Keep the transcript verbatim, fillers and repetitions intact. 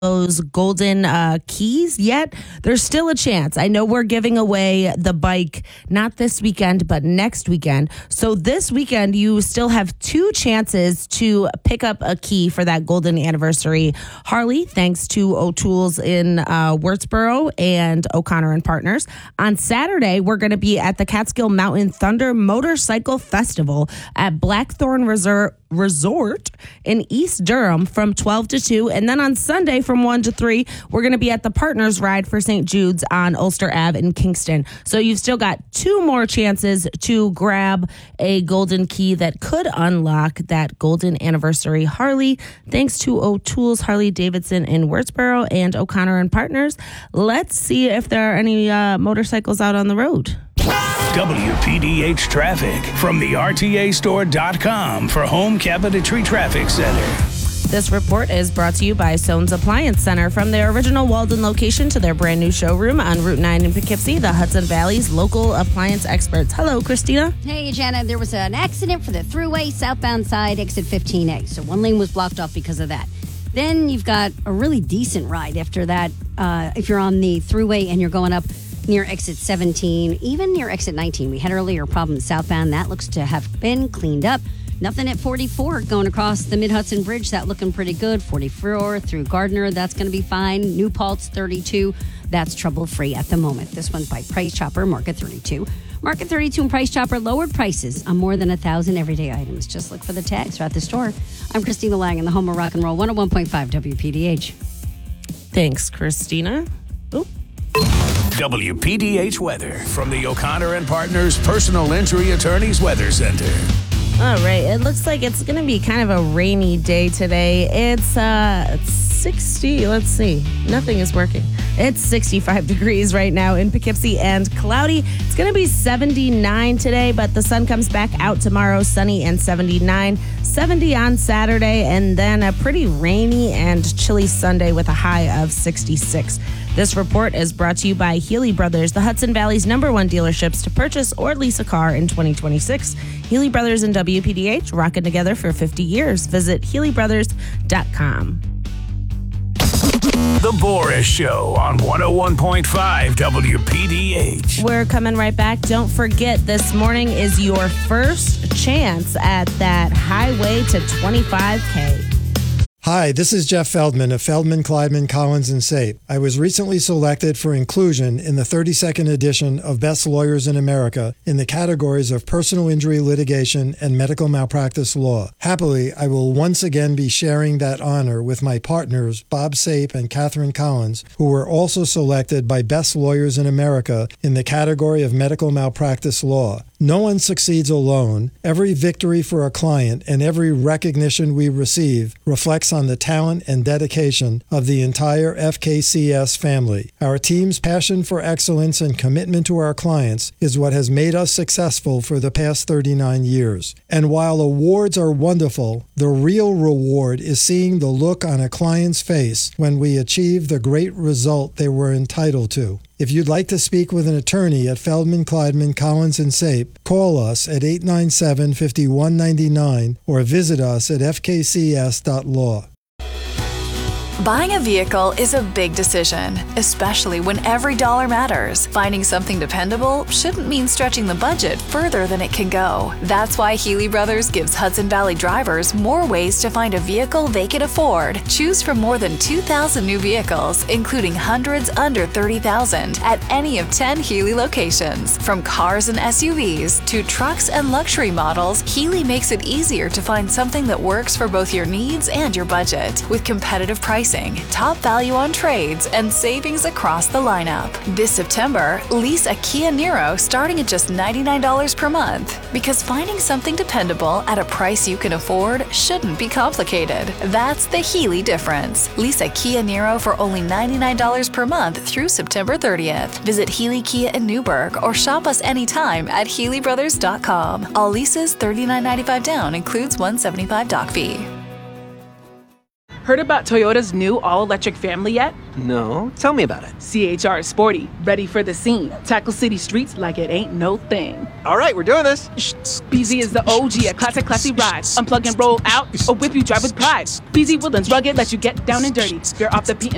those golden uh, keys yet, there's still a chance. I know we're giving away the bike not this weekend, but next weekend. So this weekend, you still have two chances to pick up a key for that golden anniversary Harley, thanks to O'Toole's in uh, Wurtsboro and O'Connor and Partners. On Saturday, we're going to be at the Catskill Mountain Thunder Motorcycle Festival at Blackthorn Resort. Resort in East Durham from twelve to two. And then on Sunday from one to three, we're going to be at the Partners Ride for Saint Jude's on Ulster Ave in Kingston. So you've still got two more chances to grab a golden key that could unlock that golden anniversary Harley, thanks to O'Toole's Harley Davidson in Wurtsboro and O'Connor and Partners. Let's see if there are any uh, motorcycles out on the road. W P D H traffic from the R T A store dot com for Home Cabinetry Traffic Center. This report is brought to you by Soane's Appliance Center. From their original Walden location to their brand new showroom on Route nine in Poughkeepsie, the Hudson Valley's local appliance experts. Hello, Christina. Hey, Jana. There was an accident for the Thruway southbound side, exit fifteen A. So one lane was blocked off because of that. Then you've got a really decent ride after that. Uh, if you're on the Thruway and you're going up near exit seventeen, even near exit nineteen. We had earlier problems southbound. That looks to have been cleaned up. Nothing at forty-four going across the Mid-Hudson Bridge. That looking pretty good. forty-four through Gardner. That's going to be fine. New Paltz thirty-two. That's trouble-free at the moment. This one's by Price Chopper, Market thirty-two. Market thirty-two and Price Chopper lowered prices on more than a thousand everyday items. Just look for the tags throughout the store. I'm Christina Lang in the home of rock and roll, one oh one point five W P D H. Thanks, Christina. Oop. W P D H weather from the O'Connor and Partners Personal Injury Attorneys Weather Center. All right, it looks like it's going to be kind of a rainy day today. It's uh, sixty. Let's see. Nothing is working. It's sixty-five degrees right now in Poughkeepsie and cloudy. It's going to be seventy-nine today, but the sun comes back out tomorrow, sunny and seventy-nine. seventy on Saturday, and then a pretty rainy and chilly Sunday with a high of sixty-six. This report is brought to you by Healy Brothers, the Hudson Valley's number one dealerships to purchase or lease a car in twenty twenty-six. Healy Brothers and W P D H, rocking together for fifty years. Visit Healy Brothers dot com. The Boris Show on one oh one point five W P D H. We're coming right back. Don't forget, this morning is your first chance at that highway to twenty-five K. Hi, this is Jeff Feldman of Feldman, Kleidman, Collins and Sape. I was recently selected for inclusion in the thirty-second edition of Best Lawyers in America in the categories of personal injury litigation and medical malpractice law. Happily, I will once again be sharing that honor with my partners, Bob Sape and Catherine Collins, who were also selected by Best Lawyers in America in the category of medical malpractice law. No one succeeds alone. Every victory for a client and every recognition we receive reflects on the talent and dedication of the entire F K C S family. Our team's passion for excellence and commitment to our clients is what has made us successful for the past thirty-nine years. And while awards are wonderful, the real reward is seeing the look on a client's face when we achieve the great result they were entitled to. If you'd like to speak with an attorney at Feldman, Kleidman, Collins and Sape, call us at eight nine seven, five one nine nine or visit us at f k c s dot law. Buying a vehicle is a big decision, especially when every dollar matters. Finding something dependable shouldn't mean stretching the budget further than it can go. That's why Healy Brothers gives Hudson Valley drivers more ways to find a vehicle they can afford. Choose from more than two thousand new vehicles, including hundreds under thirty thousand at any of ten Healy locations. From cars and S U Vs to trucks and luxury models, Healy makes it easier to find something that works for both your needs and your budget. With competitive pricing, top value on trades, and savings across the lineup. This September, lease a Kia Niro starting at just ninety-nine dollars per month. Because finding something dependable at a price you can afford shouldn't be complicated. That's the Healy difference. Lease a Kia Niro for only ninety-nine dollars per month through September thirtieth. Visit Healy Kia in Newburgh or shop us anytime at Healy Brothers dot com. All leases thirty-nine ninety-five down, includes one hundred seventy-five dollars doc fee. Heard about Toyota's new all-electric family yet? No, tell me about it. C H R is sporty, ready for the scene. Tackle city streets like it ain't no thing. All right, we're doing this. B Z is the O G, a classic, classy ride. Unplug and roll out, or whip you drive with pride. B Z Woodlands, rugged, let you get down and dirty. You're off the beaten